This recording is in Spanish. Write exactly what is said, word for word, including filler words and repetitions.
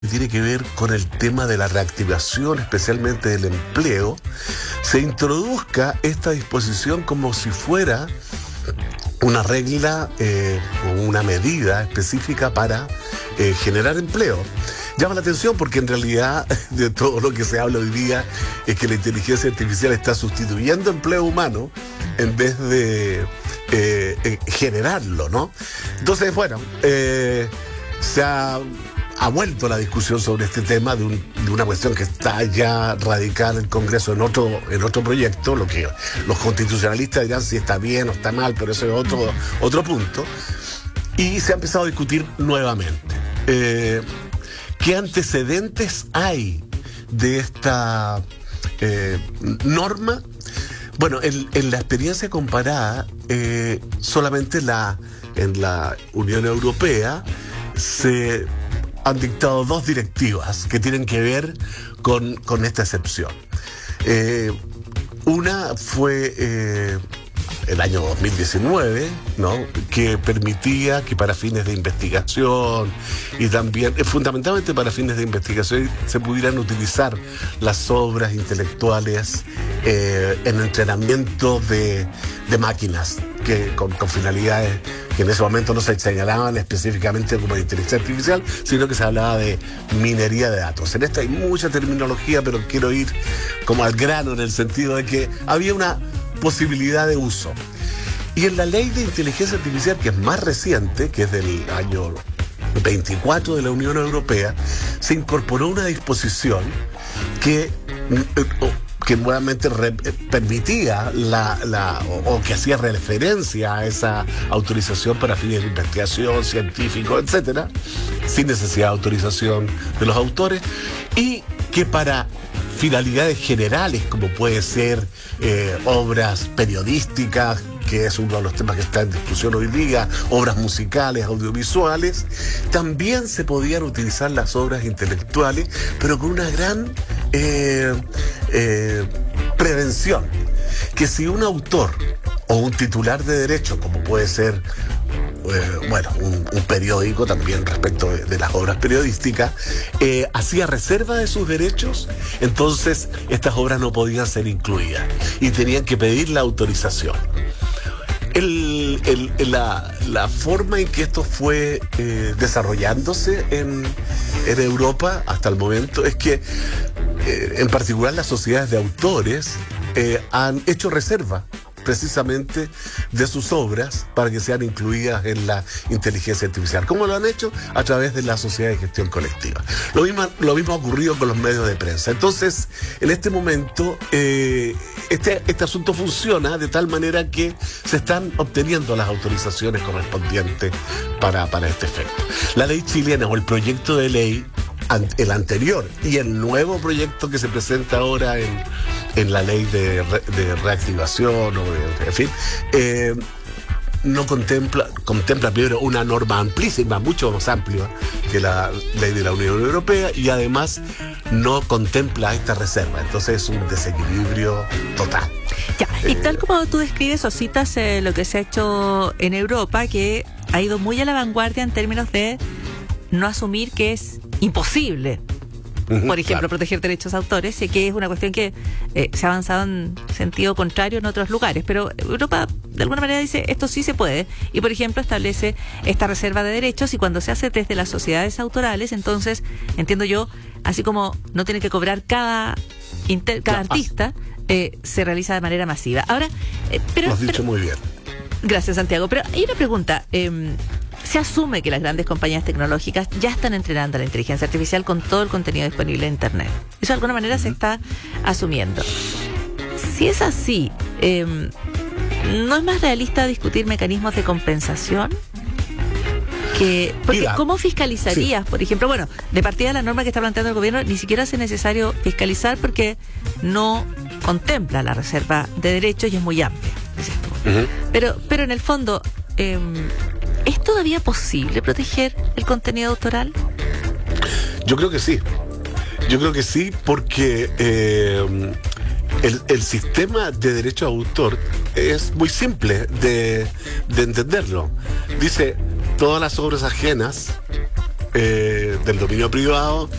tiene que ver con el tema de la reactivación, especialmente del empleo, se introduzca esta disposición como si fuera una regla eh, o una medida específica para eh, generar empleo. Llama la atención porque en realidad de todo lo que se habla hoy día es que la inteligencia artificial está sustituyendo empleo humano en vez de eh, eh, generarlo, ¿no? Entonces, bueno, eh, se ha... ha vuelto la discusión sobre este tema de, un, de una cuestión que está ya radicada en el Congreso en otro, en otro proyecto, lo que los constitucionalistas dirán si está bien o está mal, pero eso es otro, otro punto, y se ha empezado a discutir nuevamente. Eh, ¿Qué antecedentes hay de esta eh, norma? Bueno, en, en la experiencia comparada, eh, solamente la, en la Unión Europea se han dictado dos directivas que tienen que ver con, con esta excepción. Eh, una fue eh, el año dos mil diecinueve, ¿no?, que permitía que para fines de investigación y también, eh, fundamentalmente para fines de investigación, se pudieran utilizar las obras intelectuales eh, en entrenamiento de, de máquinas que con, con finalidades que en ese momento no se señalaban específicamente como de inteligencia artificial, sino que se hablaba de minería de datos. En esta hay mucha terminología, pero quiero ir como al grano en el sentido de que había una posibilidad de uso. Y en la ley de inteligencia artificial, que es más reciente, que es del año veinticuatro de la Unión Europea, se incorporó una disposición que... que nuevamente re, permitía la, la o, o que hacía referencia a esa autorización para fines de investigación, científico, etcétera, sin necesidad de autorización de los autores, y que para finalidades generales, como puede ser eh, obras periodísticas, que es uno de los temas que está en discusión hoy día, obras musicales, audiovisuales, también se podían utilizar las obras intelectuales, pero con una gran eh, eh, prevención, que si un autor o un titular de derecho, como puede ser Eh, bueno, un, un periódico también respecto de, de las obras periodísticas, eh, hacía reserva de sus derechos, entonces estas obras no podían ser incluidas y tenían que pedir la autorización. El, el, la, la forma en que esto fue eh, desarrollándose en, en Europa hasta el momento es que, eh, en particular, las sociedades de autores eh, han hecho reserva precisamente de sus obras para que sean incluidas en la inteligencia artificial. ¿Cómo lo han hecho? A través de la sociedad de gestión colectiva. Lo mismo, lo mismo ha ocurrido con los medios de prensa. Entonces, en este momento, eh, este, este asunto funciona de tal manera que se están obteniendo las autorizaciones correspondientes para, para este efecto. La ley chilena o el proyecto de ley, el anterior y el nuevo proyecto que se presenta ahora en, en la ley de, re, de reactivación o de, en fin, eh, no contempla, contempla primero una norma amplísima, mucho más amplia que la ley de la Unión Europea, y además no contempla esta reserva. Entonces es un desequilibrio total. Ya, y eh, tal como tú describes o citas eh, lo que se ha hecho en Europa, que ha ido muy a la vanguardia en términos de no asumir que es imposible, por ejemplo, claro, proteger derechos de autores, que es una cuestión que eh, se ha avanzado en sentido contrario en otros lugares, pero Europa de alguna manera dice esto sí se puede, y por ejemplo establece esta reserva de derechos, y cuando se hace desde las sociedades autorales, entonces entiendo yo, así como no tiene que cobrar cada, inter, cada artista, eh, se realiza de manera masiva. Ahora, eh, pero, lo has dicho pero, muy bien. Gracias, Santiago, pero hay una pregunta. eh, Se asume que las grandes compañías tecnológicas ya están entrenando a la inteligencia artificial con todo el contenido disponible en Internet. Eso de alguna manera se está asumiendo. Si es así, eh, ¿no es más realista discutir mecanismos de compensación? Que, porque Mira, ¿cómo fiscalizarías, sí. por ejemplo? Bueno, de partida la norma que está planteando el gobierno ni siquiera hace necesario fiscalizar porque no contempla la reserva de derechos y es muy amplia, dices tú. Uh-huh. Pero, pero en el fondo... Eh, ¿es todavía posible proteger el contenido autoral? Yo creo que sí. Yo creo que sí, porque eh, el, el sistema de derecho de autor es muy simple de, de entenderlo. Dice, todas las obras ajenas eh, del dominio privado